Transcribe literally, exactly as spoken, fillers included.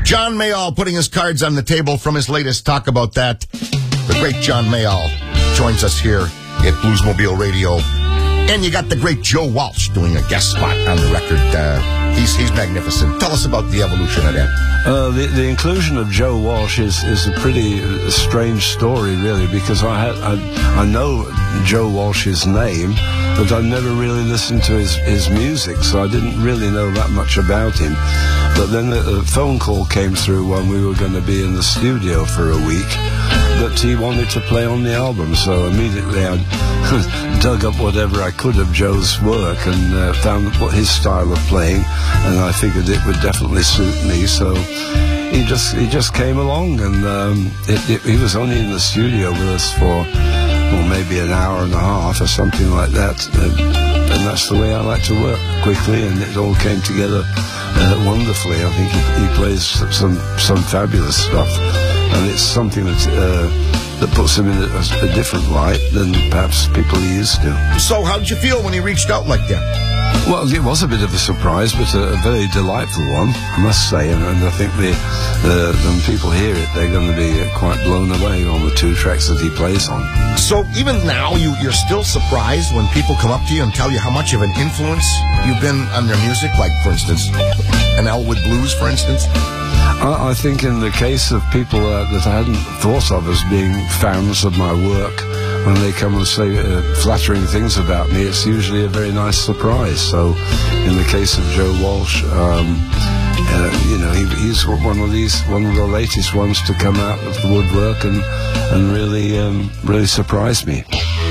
John Mayall putting his cards on the table from his latest Talk About That. The great John Mayall joins us here at Bluesmobile Radio. And you got the great Joe Walsh doing a guest spot on the record. Uh, he's he's magnificent. Tell us about the evolution of that. Uh, the, the inclusion of Joe Walsh is, is a pretty uh, strange story, really, because I, had, I I know Joe Walsh's name, but I've never really listened to his, his music, so I didn't really know that much about him. But then a, a phone call came through when we were going to be in the studio for a week that he wanted to play on the album, so immediately I dug up whatever I could of Joe's work and uh, found what his style of playing, and I figured it would definitely suit me, so he just he just came along, and um, it, it, he was only in the studio with us for well, maybe an hour and a half or something like that, and, and that's the way I like to work, quickly, and it all came together uh, wonderfully. I think he, he plays some, some fabulous stuff, and it's something that uh, that puts him in a, a different light than perhaps people are used to. So how did you feel when he reached out like that? Well, it was a bit of a surprise, but a, a very delightful one, I must say, and, and I think the, uh, when people hear it, they're going to be quite blown away on the two tracks that he plays on. So even now, you, you're still surprised when people come up to you and tell you how much of an influence you've been on their music, like, for instance, an Elwood Blues, for instance? I, I think in the case of people uh, that I hadn't thought of as being fans of my work, when they come and say uh, flattering things about me, it's usually a very nice surprise. So in the case of Joe Walsh, um, uh, you know, he, he's one of these, one of the latest ones to come out of the woodwork and, and really, um, really surprise me.